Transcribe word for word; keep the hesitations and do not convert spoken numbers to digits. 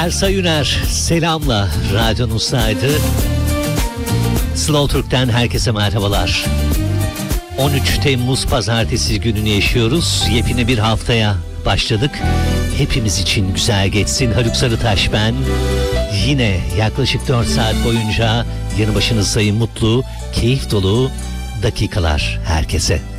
Ersay Üner selamla radyonuzdaydı. Slow Türk'ten herkese merhabalar. on üç Temmuz Pazartesi gününü yaşıyoruz. Yepyeni bir haftaya başladık. Hepimiz için güzel geçsin. Haluk Sarıtaş ben. Yine yaklaşık dört saat boyunca yanı başınızdayım. Mutlu, keyif dolu dakikalar herkese.